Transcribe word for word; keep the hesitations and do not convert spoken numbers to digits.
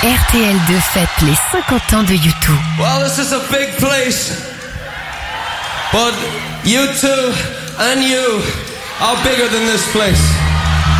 R T L deux fête les cinquante ans de U deux. Well, this is a big place. But U two and you are bigger than this place.